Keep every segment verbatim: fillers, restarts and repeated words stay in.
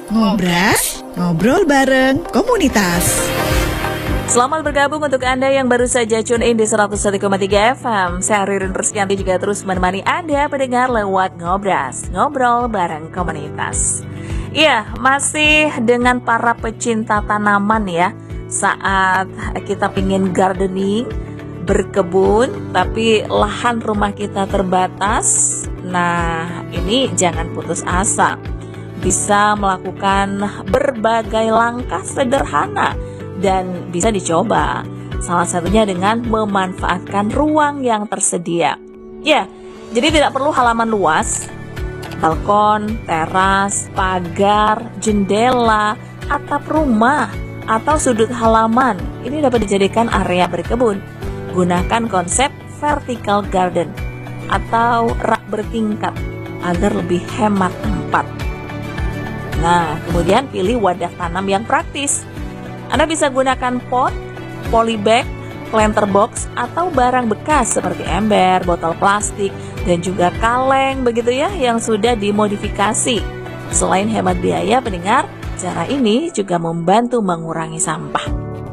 Ngobras, ngobrol bareng komunitas. Selamat bergabung untuk Anda yang baru saja tune in di seratus satu koma tiga F M. Saya Ririn Rusyanti juga terus menemani Anda pendengar lewat Ngobras, ngobrol bareng komunitas. Iya, masih dengan para pecinta tanaman ya. Saat kita pingin gardening, berkebun, tapi lahan rumah kita terbatas. Nah, ini jangan putus asa. Bisa melakukan berbagai langkah sederhana dan bisa dicoba. Salah satunya dengan memanfaatkan ruang yang tersedia. Ya, jadi tidak perlu halaman luas, balkon, teras, pagar, jendela, atap rumah, atau sudut halaman. Ini dapat dijadikan area berkebun. Gunakan konsep vertical garden atau rak bertingkat agar lebih hemat tempat. Nah, kemudian pilih wadah tanam yang praktis. Anda bisa gunakan pot, polybag, planter box, atau barang bekas seperti ember, botol plastik, dan juga kaleng begitu ya yang sudah dimodifikasi. Selain hemat biaya pendengar, cara ini juga membantu mengurangi sampah.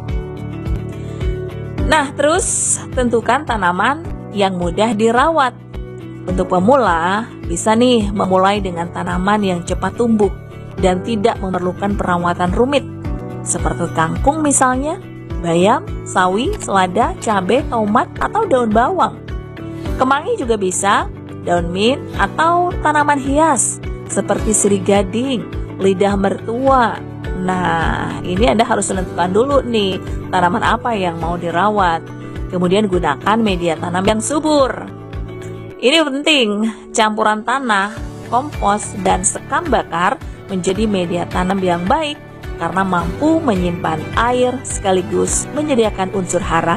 Nah, terus tentukan tanaman yang mudah dirawat. Untuk pemula, bisa nih memulai dengan tanaman yang cepat tumbuh dan tidak memerlukan perawatan rumit, seperti kangkung misalnya, bayam, sawi, selada, cabai, tomat, atau daun bawang. Kemangi juga bisa, daun mint, atau tanaman hias seperti sirih gading, lidah mertua. Nah, ini Anda harus menentukan dulu nih tanaman apa yang mau dirawat. Kemudian gunakan media tanam yang subur. Ini penting, campuran tanah, kompos, dan sekam bakar menjadi media tanam yang baik karena mampu menyimpan air sekaligus menyediakan unsur hara